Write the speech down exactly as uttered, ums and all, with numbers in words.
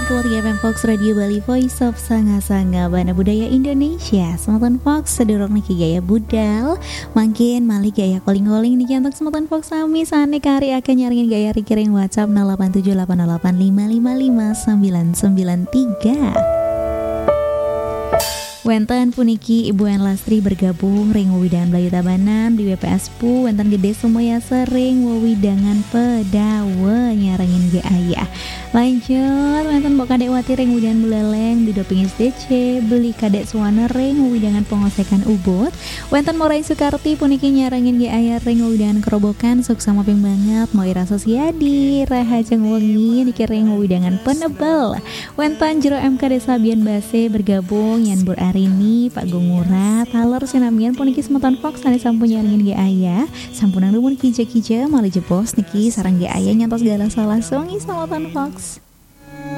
Keluarga F M Fox Radio Bali Voice of Sanga-Sanga Bana Budaya Indonesia. Sematan Fox sedurung niki gaya budal makin malik gaya calling-calling niki untuk Sematan Fox sami sane kari akan nyaringin gaya rikiring WhatsApp nol delapan tujuh delapan nol delapan lima lima lima sembilan sembilan tiga. Wenten puniki Ibu En Lastri bergabung ring wewidangan Belayu Tabanan di W P S P U. Wenten gede semuanya sering wewidangan pedawe nyarengin ge ayah. Lanjut wenten mbok kadek wati ring wewidangan Buleleng di doping S D C beli kadek suwana ring wewidangan pengosekan Ubud. Wenten Morai Sukarti puniki nyarengin ge ayah ring wewidangan Kerobokan sukses maping banget mau ira sosiadi raha jeung wengi niki ring wewidangan Penebel. Wenten Jero M K Desa Bian Base bergabung yan Bur ini Pak Gungura taler sinamian puniki Sematan Fox ane sampun nyaringin ge aya sampunang lumun kija-kija malah jebos niki sarang ge aya nyantos gala salah songi Sematan Fox.